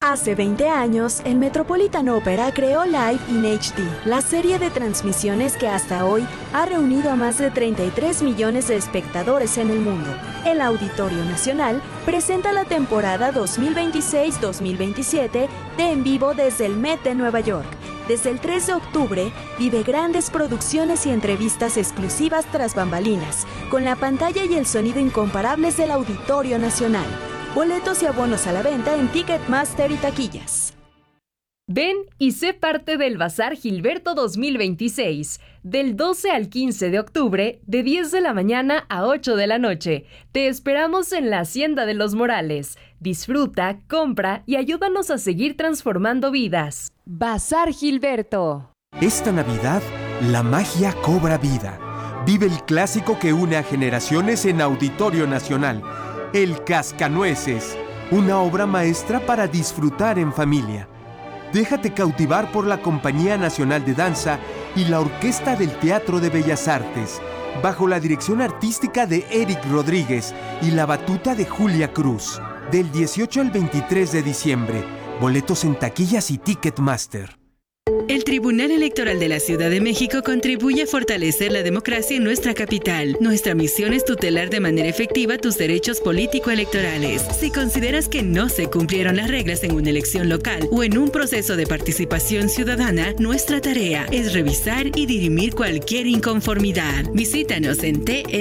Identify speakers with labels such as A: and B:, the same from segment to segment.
A: Hace 20 años, el Metropolitan Opera creó Live in HD, la serie de transmisiones que hasta hoy ha reunido a más de 33 millones de espectadores en el mundo. El Auditorio Nacional presenta la temporada 2026-2027 de En Vivo desde el Met de Nueva York. Desde el 3 de octubre, vive grandes producciones y entrevistas exclusivas tras bambalinas, con la pantalla y el sonido incomparables del Auditorio Nacional. Boletos y abonos a la venta en Ticketmaster y taquillas.
B: Ven y sé parte del Bazar Gilberto 2026, del 12 al 15 de octubre, de 10 de la mañana a 8 de la noche. Te esperamos en la Hacienda de los Morales. Disfruta, compra y ayúdanos a seguir transformando vidas. Bazar Gilberto.
C: Esta Navidad, la magia cobra vida. Vive el clásico que une a generaciones en Auditorio Nacional. El Cascanueces, una obra maestra para disfrutar en familia. Déjate cautivar por la Compañía Nacional de Danza y la Orquesta del Teatro de Bellas Artes, bajo la dirección artística de Eric Rodríguez y la batuta de Julia Cruz. Del 18 al 23 de diciembre. Boletos en taquillas y Ticketmaster.
D: El Tribunal Electoral de la Ciudad de México contribuye a fortalecer la democracia en nuestra capital. Nuestra misión es tutelar de manera efectiva tus derechos político-electorales. Si consideras que no se cumplieron las reglas en una elección local o en un proceso de participación ciudadana, nuestra tarea es revisar y dirimir cualquier inconformidad. Visítanos en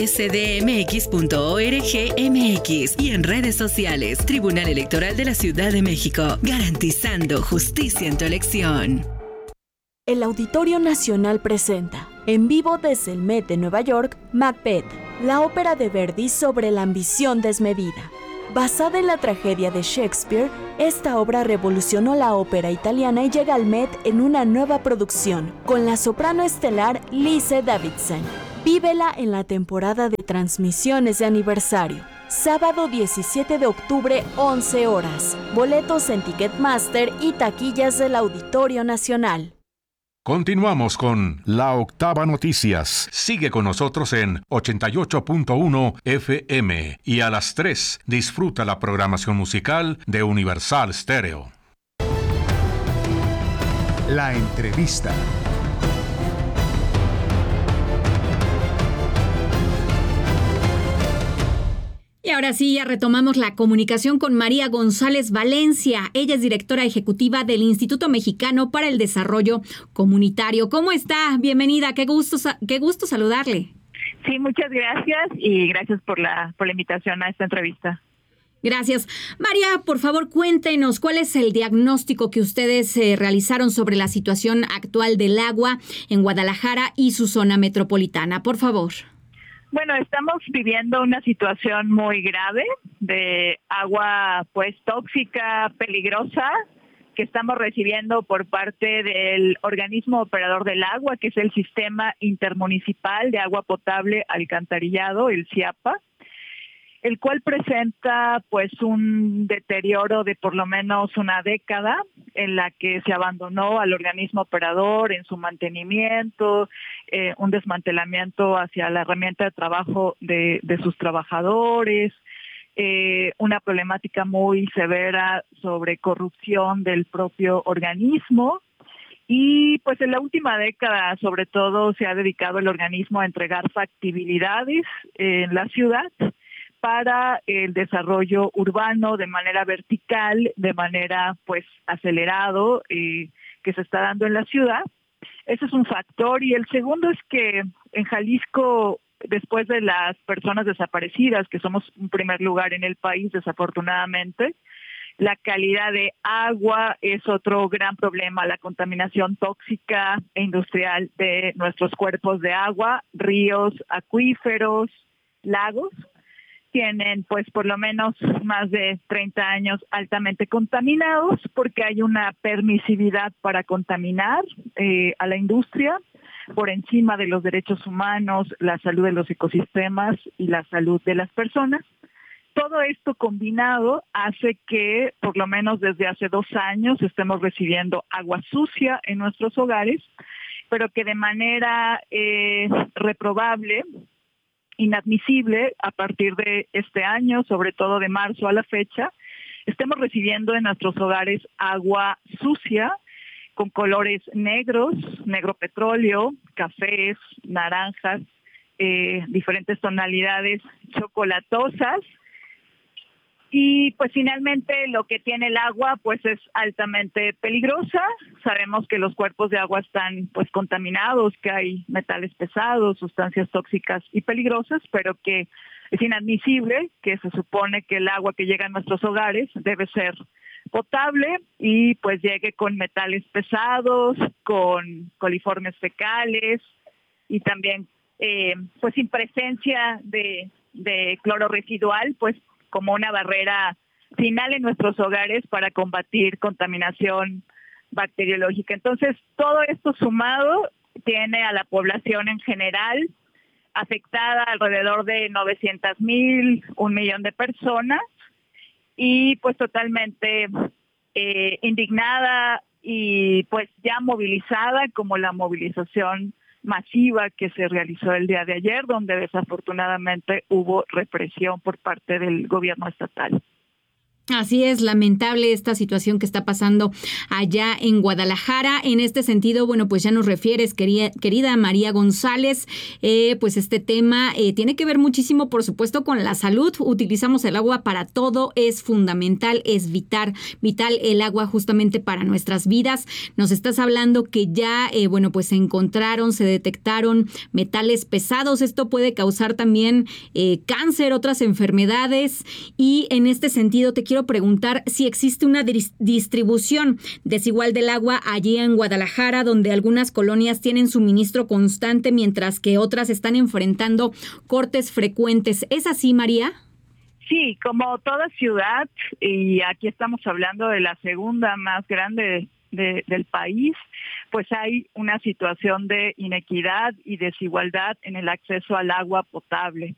D: tsdmx.org.mx y en redes sociales. Tribunal Electoral de la Ciudad de México, garantizando justicia en tu elección.
A: El Auditorio Nacional presenta, en vivo desde el Met de Nueva York, Macbeth, la ópera de Verdi sobre la ambición desmedida. Basada en la tragedia de Shakespeare, esta obra revolucionó la ópera italiana y llega al Met en una nueva producción, con la soprano estelar Lise Davidson. Vívela en la temporada de transmisiones de aniversario. Sábado 17 de octubre, 11 horas. Boletos en Ticketmaster y taquillas del Auditorio Nacional.
E: Continuamos con La Octava Noticias. Sigue con nosotros en 88.1 FM y a las 3 disfruta la programación musical de Universal Stereo.
F: La entrevista.
G: Y ahora sí, ya retomamos la comunicación con María González Valencia. Ella es directora ejecutiva del Instituto Mexicano para el Desarrollo Comunitario. ¿Cómo está? Bienvenida, qué gusto saludarle.
H: Sí, muchas gracias y gracias por la invitación a esta entrevista.
G: Gracias. María, por favor, cuéntenos cuál es el diagnóstico que ustedes realizaron sobre la situación actual del agua en Guadalajara y su zona metropolitana. Por favor.
H: Bueno, estamos viviendo una situación muy grave de agua pues tóxica, peligrosa, que estamos recibiendo por parte del organismo operador del agua, que es el Sistema Intermunicipal de Agua Potable Alcantarillado, el CIAPA, el cual presenta pues un deterioro de por lo menos una década en la que se abandonó al organismo operador en su mantenimiento, un desmantelamiento hacia la herramienta de trabajo de sus trabajadores, una problemática muy severa sobre corrupción del propio organismo. Y pues en la última década, sobre todo, se ha dedicado el organismo a entregar factibilidades en la ciudad para el desarrollo urbano de manera vertical, de manera pues acelerado que se está dando en la ciudad. Ese es un factor. Y el segundo es que en Jalisco, después de las personas desaparecidas, que somos un primer lugar en el país desafortunadamente, la calidad de agua es otro gran problema, la contaminación tóxica e industrial de nuestros cuerpos de agua, ríos, acuíferos, lagos. Tienen pues por lo menos más de 30 años altamente contaminados porque hay una permisividad para contaminar a la industria por encima de los derechos humanos, la salud de los ecosistemas y la salud de las personas. Todo esto combinado hace que por lo menos desde hace 2 años estemos recibiendo agua sucia en nuestros hogares, pero que de manera reprobable, inadmisible a partir de este año, sobre todo de marzo a la fecha, estemos recibiendo en nuestros hogares agua sucia con colores negros, negro petróleo, cafés, naranjas, diferentes tonalidades chocolatosas. Y pues finalmente lo que tiene el agua pues es altamente peligrosa. Sabemos que los cuerpos de agua están pues contaminados, que hay metales pesados, sustancias tóxicas y peligrosas, pero que es inadmisible que se supone que el agua que llega a nuestros hogares debe ser potable y pues llegue con metales pesados, con coliformes fecales y también pues sin presencia de cloro residual, pues como una barrera final en nuestros hogares para combatir contaminación bacteriológica. Entonces, todo esto sumado tiene a la población en general afectada alrededor de 900,000, 1,000,000 de personas, y pues totalmente indignada y pues ya movilizada, como la movilización masiva que se realizó el día de ayer, donde desafortunadamente hubo represión por parte del gobierno estatal.
G: Así es, lamentable esta situación que está pasando allá en Guadalajara. En este sentido, bueno, pues ya nos refieres, querida María González, pues este tema tiene que ver muchísimo, por supuesto, con la salud. Utilizamos el agua para todo, es fundamental, es vital el agua justamente para nuestras vidas. Nos estás hablando que ya, bueno, pues se detectaron metales pesados. Esto puede causar también cáncer, otras enfermedades, y en este sentido te quiero preguntar si existe una distribución desigual del agua allí en Guadalajara, donde algunas colonias tienen suministro constante, mientras que otras están enfrentando cortes frecuentes. ¿Es así, María?
H: Sí, como toda ciudad, y aquí estamos hablando de la segunda más grande del país, pues hay una situación de inequidad y desigualdad en el acceso al agua potable.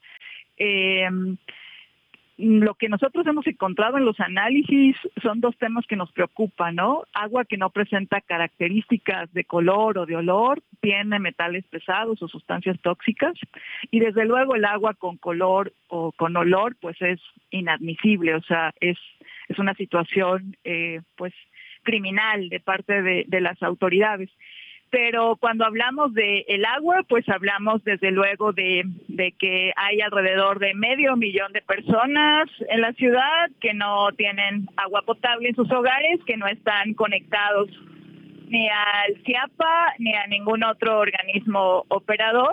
H: Lo que nosotros hemos encontrado en los análisis son dos temas que nos preocupan, ¿no? Agua que no presenta características de color o de olor, tiene metales pesados o sustancias tóxicas, y desde luego el agua con color o con olor pues es inadmisible, o sea, es una situación pues criminal de parte de las autoridades. Pero cuando hablamos de el agua, pues hablamos desde luego de que hay alrededor de 500,000 de personas en la ciudad que no tienen agua potable en sus hogares, que no están conectados ni al CIAPA ni a ningún otro organismo operador.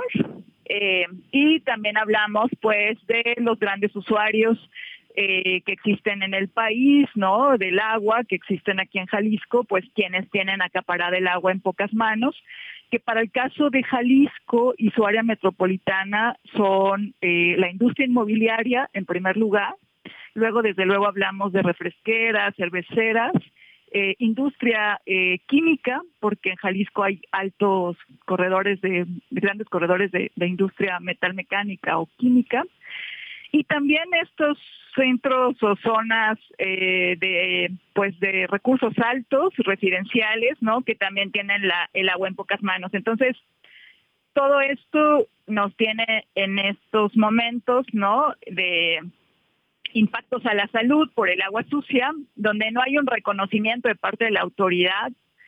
H: Y también hablamos pues de los grandes usuarios que existen en el país, ¿no? Del agua que existen aquí en Jalisco, pues quienes tienen acaparada el agua en pocas manos, que para el caso de Jalisco y su área metropolitana son la industria inmobiliaria en primer lugar, luego desde luego hablamos de refresqueras, cerveceras, industria química, porque en Jalisco hay altos corredores grandes corredores de industria metalmecánica o química, y también estos centros o zonas de recursos altos, residenciales, ¿no? Que también tienen el agua en pocas manos. Entonces, todo esto nos tiene en estos momentos, ¿no? De impactos a la salud por el agua sucia, donde no hay un reconocimiento de parte de la autoridad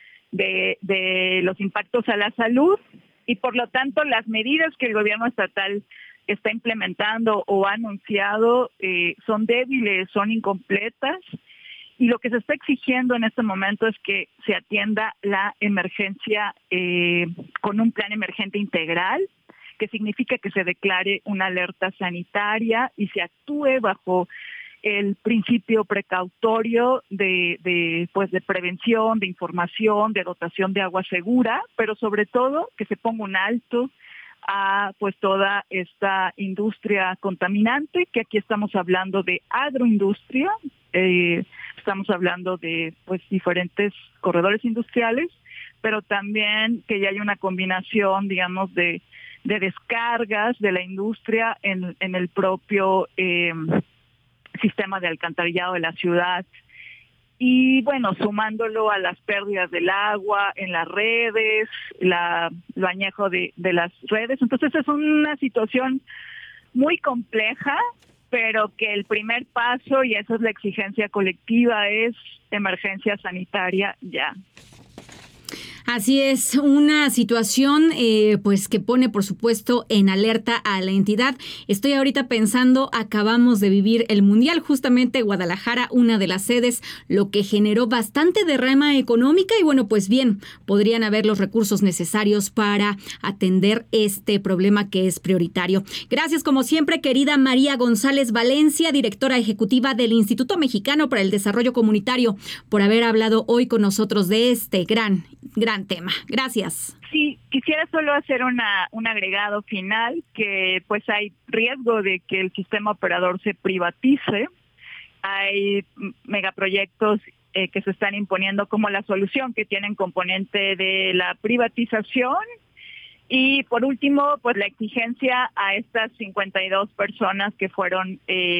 H: de los impactos a la salud, y por lo tanto las medidas que el gobierno estatal está implementando o ha anunciado son débiles, son incompletas, y lo que se está exigiendo en este momento es que se atienda la emergencia con un plan emergente integral, que significa que se declare una alerta sanitaria y se actúe bajo el principio precautorio de prevención, de información, de dotación de agua segura, pero sobre todo que se ponga un alto a pues toda esta industria contaminante, que aquí estamos hablando de agroindustria, estamos hablando de pues diferentes corredores industriales, pero también que ya hay una combinación, digamos, de descargas de la industria en el propio sistema de alcantarillado de la ciudad. Y bueno, sumándolo a las pérdidas del agua en las redes, lo añejo de las redes. Entonces es una situación muy compleja pero que el primer paso, y esa es la exigencia colectiva, es emergencia sanitaria ya.
G: Así es, una situación pues que pone por supuesto en alerta a la entidad. Estoy ahorita pensando, acabamos de vivir el Mundial, justamente Guadalajara, una de las sedes, lo que generó bastante derrama económica y bueno, pues bien, podrían haber los recursos necesarios para atender este problema que es prioritario. Gracias como siempre, querida María González Valencia, directora ejecutiva del Instituto Mexicano para el Desarrollo Comunitario, por haber hablado hoy con nosotros de este gran tema. Gracias.
H: Sí, quisiera solo hacer un agregado final, que pues hay riesgo de que el sistema operador se privatice. Hay megaproyectos que se están imponiendo como la solución, que tienen componente de la privatización. Y por último, pues la exigencia a estas 52 personas que fueron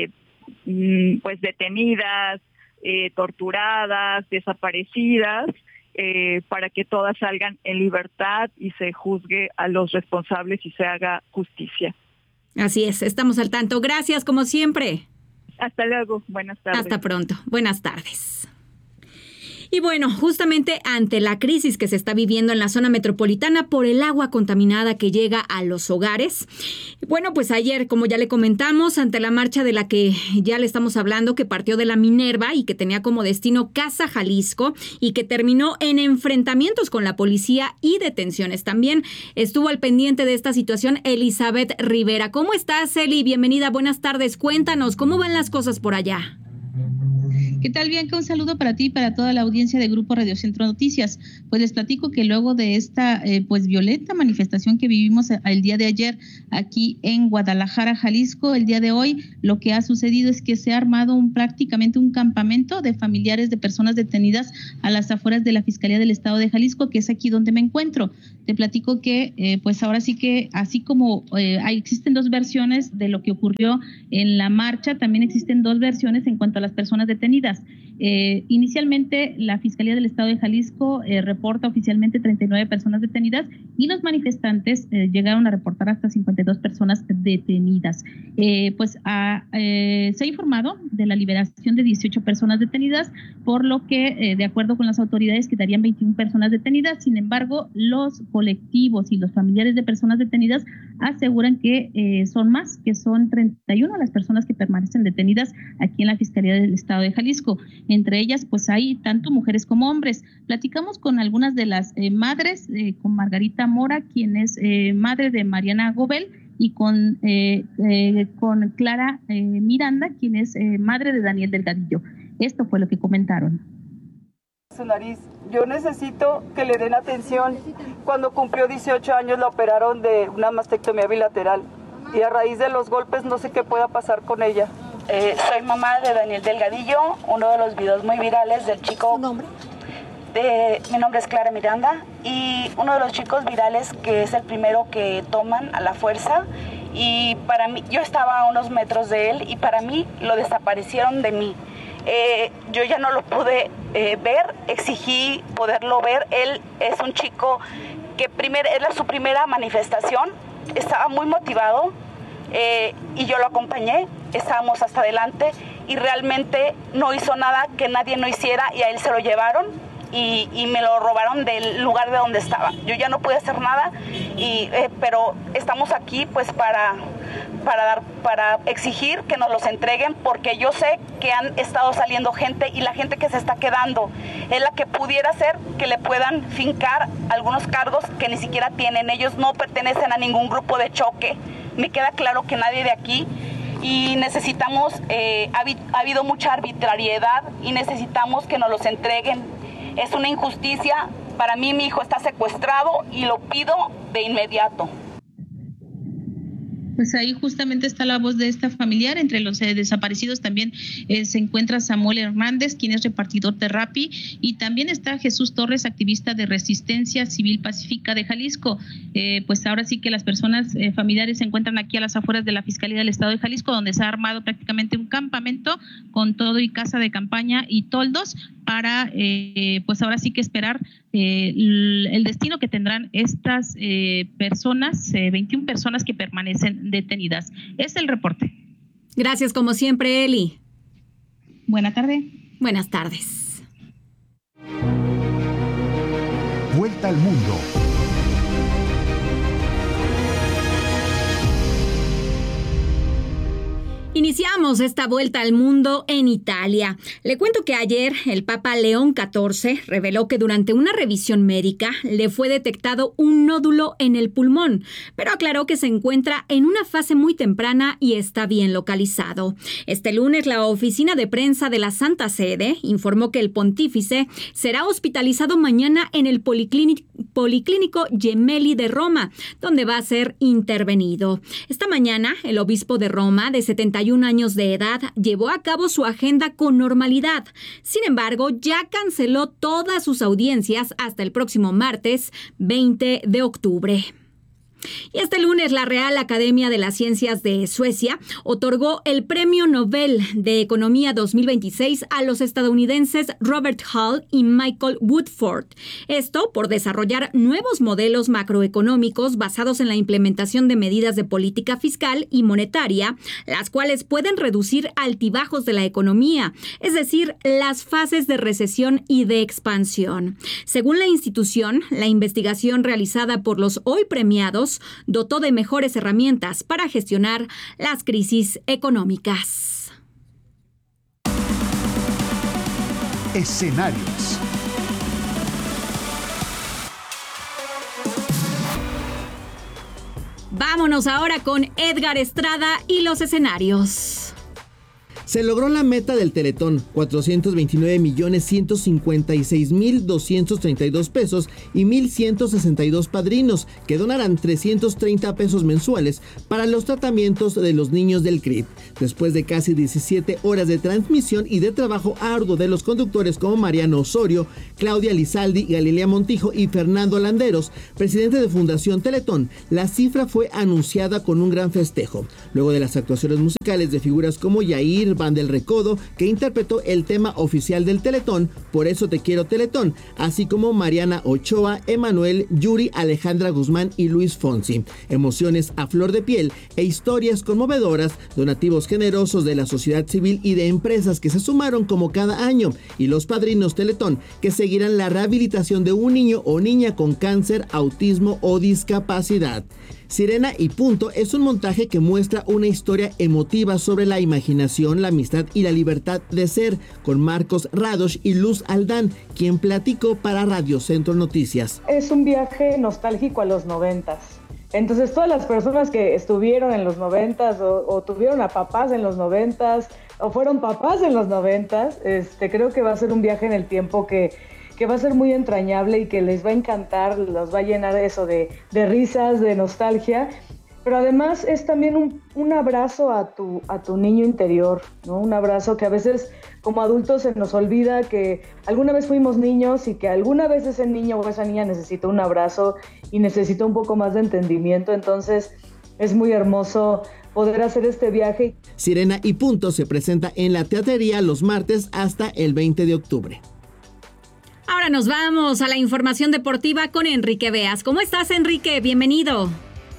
H: pues detenidas, torturadas, desaparecidas, para que todas salgan en libertad y se juzgue a los responsables y se haga justicia.
G: Así es, estamos al tanto. Gracias, como siempre.
H: Hasta luego, buenas tardes.
G: Hasta pronto, buenas tardes. Y bueno, justamente ante la crisis que se está viviendo en la zona metropolitana por el agua contaminada que llega a los hogares, bueno, pues ayer, como ya le comentamos, ante la marcha de la que ya le estamos hablando, que partió de la Minerva y que tenía como destino Casa Jalisco y que terminó en enfrentamientos con la policía y detenciones. También estuvo al pendiente de esta situación Elizabeth Rivera. ¿Cómo estás, Eli? Bienvenida, buenas tardes. Cuéntanos, ¿cómo van las cosas por allá?
I: ¿Qué tal, Bianca? Un saludo para ti y para toda la audiencia de Grupo Radio Centro Noticias. Pues les platico que luego de esta pues violenta manifestación que vivimos el día de ayer aquí en Guadalajara, Jalisco, el día de hoy lo que ha sucedido es que se ha armado prácticamente un campamento de familiares de personas detenidas a las afueras de la Fiscalía del Estado de Jalisco, que es aquí donde me encuentro. Te platico que pues ahora sí que así como existen dos versiones de lo que ocurrió en la marcha, también existen dos versiones en cuanto a las personas detenidas. Inicialmente la Fiscalía del Estado de Jalisco reporta oficialmente 39 personas detenidas y los manifestantes llegaron a reportar hasta 52 personas detenidas. Se ha informado de la liberación de 18 personas detenidas, por lo que de acuerdo con las autoridades quedarían 21 personas detenidas. Sin embargo, los colectivos y los familiares de personas detenidas aseguran que son más, que son 31 las personas que permanecen detenidas aquí en la Fiscalía del Estado de Jalisco. Entre ellas, pues hay tanto mujeres como hombres. Platicamos con algunas de las madres, con Margarita Mora, quien es madre de Mariana Gobel, y con Clara Miranda, quien es madre de Daniel Delgadillo. Esto fue lo que comentaron.
J: Su nariz. Yo necesito que le den atención. Cuando cumplió 18 años la operaron de una mastectomía bilateral y a raíz de los golpes no sé qué pueda pasar con ella. Soy mamá de Daniel Delgadillo, uno de los videos muy virales del chico. ¿Su nombre? Mi nombre es Clara Miranda y uno de los chicos virales que es el primero que toman a la fuerza, y para mí, yo estaba a unos metros de él y para mí lo desaparecieron de mí. Yo ya no lo pude ver, exigí poderlo ver. Él es un chico que era su primera manifestación, estaba muy motivado y yo lo acompañé, estábamos hasta adelante y realmente no hizo nada que nadie no hiciera y a él se lo llevaron y me lo robaron del lugar de donde estaba. Yo ya no pude hacer nada, pero estamos aquí pues para exigir que nos los entreguen, porque yo sé que han estado saliendo gente y la gente que se está quedando es la que pudiera ser que le puedan fincar algunos cargos que ni siquiera tienen. Ellos no pertenecen a ningún grupo de choque. Me queda claro que nadie de aquí, y necesitamos, ha habido mucha arbitrariedad y necesitamos que nos los entreguen. Es una injusticia. Para mí mi hijo está secuestrado y lo pido de inmediato.
I: Pues ahí justamente está la voz de esta familiar. Entre los desaparecidos también se encuentra Samuel Hernández, quien es repartidor de Rappi, y también está Jesús Torres, activista de Resistencia Civil Pacífica de Jalisco. Pues ahora sí que las personas familiares se encuentran aquí a las afueras de la Fiscalía del Estado de Jalisco, donde se ha armado prácticamente un campamento con todo y casa de campaña y toldos para pues ahora sí que esperar el destino que tendrán estas personas, 21 personas que permanecen detenidas. Es el reporte.
G: Gracias como siempre, Eli.
I: Buena tarde.
G: Buenas tardes.
F: Vuelta al mundo.
G: Iniciamos esta vuelta al mundo en Italia. Le cuento que ayer el Papa León XIV reveló que durante una revisión médica le fue detectado un nódulo en el pulmón, pero aclaró que se encuentra en una fase muy temprana y está bien localizado. Este lunes la oficina de prensa de la Santa Sede informó que el pontífice será hospitalizado mañana en el Policlínico Gemelli de Roma, donde va a ser intervenido. Esta mañana el obispo de Roma, de 71 años de edad, llevó a cabo su agenda con normalidad. Sin embargo, ya canceló todas sus audiencias hasta el próximo martes 20 de octubre. Y este lunes la Real Academia de las Ciencias de Suecia otorgó el Premio Nobel de Economía 2026 a los estadounidenses Robert Hall y Michael Woodford. Esto por desarrollar nuevos modelos macroeconómicos basados en la implementación de medidas de política fiscal y monetaria, las cuales pueden reducir altibajos de la economía, es decir, las fases de recesión y de expansión. Según la institución, la investigación realizada por los hoy premiados dotó de mejores herramientas para gestionar las crisis económicas.
F: Escenarios.
G: Vámonos ahora con Edgar Estrada y los escenarios.
K: Se logró la meta del Teletón, 429,156,232 pesos y 1,162 padrinos que donarán 330 pesos mensuales para los tratamientos de los niños del CRIT. Después de casi 17 horas de transmisión y de trabajo arduo de los conductores como Mariano Osorio, Claudia Lizaldi, Galilea Montijo y Fernando Landeros, presidente de Fundación Teletón, la cifra fue anunciada con un gran festejo. Luego de las actuaciones musicales de figuras como Yair Van del Recodo, que interpretó el tema oficial del Teletón, Por eso te quiero Teletón, así como Mariana Ochoa, Emanuel, Yuri, Alejandra Guzmán y Luis Fonsi. Emociones a flor de piel e historias conmovedoras, donativos generosos de la sociedad civil y de empresas que se sumaron como cada año, y los padrinos Teletón que seguirán la rehabilitación de un niño o niña con cáncer, autismo o discapacidad. Sirena y Punto es un montaje que muestra una historia emotiva sobre la imaginación, la amistad y la libertad de ser, con Marcos Radosh y Luz Aldán, quien platicó para Radio Centro Noticias.
J: Es un viaje nostálgico a los 90s. Entonces todas las personas que estuvieron en los 90s o tuvieron a papás en los 90s o fueron papás en los 90s, creo que va a ser un viaje en el tiempo que va a ser muy entrañable y que les va a encantar, los va a llenar eso de risas, de nostalgia, pero además es también un abrazo a tu niño interior, ¿no? Un abrazo que a veces como adultos se nos olvida que alguna vez fuimos niños y que alguna vez ese niño o esa niña necesita un abrazo y necesita un poco más de entendimiento, entonces es muy hermoso poder hacer este viaje.
K: Sirena y Punto se presenta en la teatrería los martes hasta el 20 de octubre.
G: Ahora nos vamos a la información deportiva con Enrique Beas. ¿Cómo estás, Enrique? Bienvenido.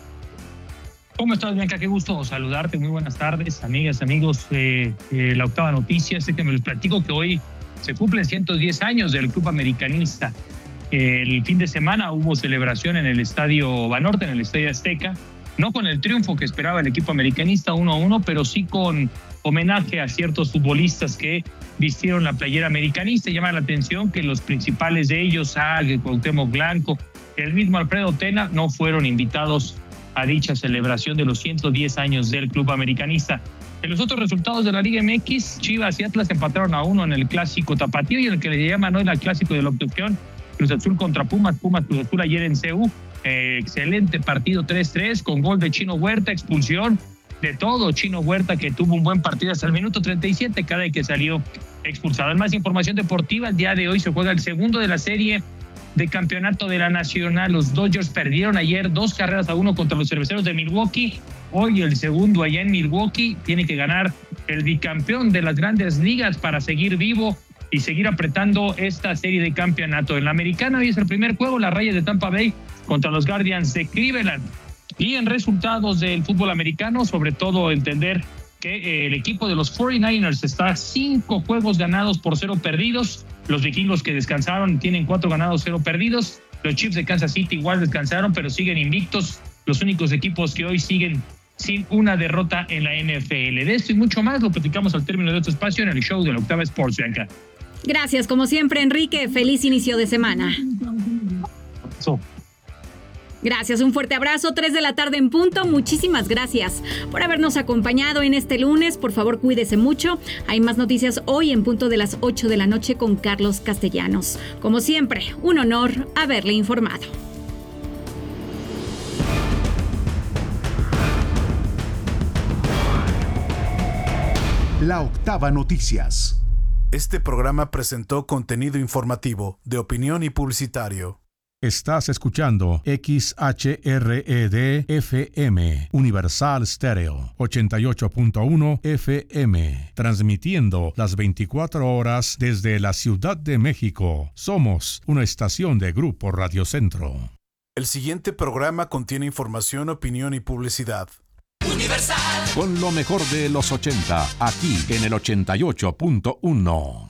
L: ¿Cómo estás, Bianca? Qué gusto saludarte. Muy buenas tardes, amigas, amigos de La Octava Noticia. Que me les platico que hoy se cumplen 110 años del Club Americanista. El fin de semana hubo celebración en el Estadio Banorte, en el Estadio Azteca. No con el triunfo que esperaba el equipo americanista 1-1, pero sí con homenaje a ciertos futbolistas que vistieron la playera americanista. Llama la atención que los principales de ellos, Cuauhtémoc Blanco, el mismo Alfredo Tena, no fueron invitados a dicha celebración de los 110 años del club americanista. En los otros resultados de la Liga MX, Chivas y Atlas empataron a 1 en el clásico tapatío y en el que le llaman hoy el clásico de la obstrucción, Cruz Azul contra Pumas Cruz Azul ayer en CU. Excelente partido 3-3 con gol de Chino Huerta, expulsión de todo Chino Huerta, que tuvo un buen partido hasta el minuto 37, cada vez que salió expulsado. En más información deportiva, el día de hoy se juega el segundo de la serie de campeonato de la Nacional. Los Dodgers perdieron ayer 2-1 contra los Cerveceros de Milwaukee. Hoy el segundo allá en Milwaukee tiene que ganar el bicampeón de las Grandes Ligas para seguir vivo y seguir apretando esta serie de campeonato. En la Americana hoy es el primer juego, las Rayas de Tampa Bay contra los Guardians de Cleveland. Y en resultados del fútbol americano, sobre todo entender que el equipo de los 49ers está 5 juegos ganados por 0 perdidos. Los vikingos que descansaron tienen 4 ganados, 0 perdidos. Los Chiefs de Kansas City igual descansaron, pero siguen invictos. Los únicos equipos que hoy siguen sin una derrota en la NFL. De esto y mucho más lo platicamos al término de otro espacio en el show de la Octava Sports, Bianca.
G: Gracias, como siempre, Enrique. Feliz inicio de semana. Gracias, un fuerte abrazo, 3 de la tarde en punto. Muchísimas gracias por habernos acompañado en este lunes. Por favor, cuídese mucho. Hay más noticias hoy en punto de las 8 de la noche con Carlos Castellanos. Como siempre, un honor haberle informado.
F: La Octava Noticias.
M: Este programa presentó contenido informativo, de opinión y publicitario.
E: Estás escuchando XHRED FM, Universal Stereo, 88.1 FM, transmitiendo las 24 horas desde la Ciudad de México. Somos una estación de Grupo Radio Centro.
M: El siguiente programa contiene información, opinión y publicidad.
E: Universal. Con lo mejor de los 80, aquí en el 88.1.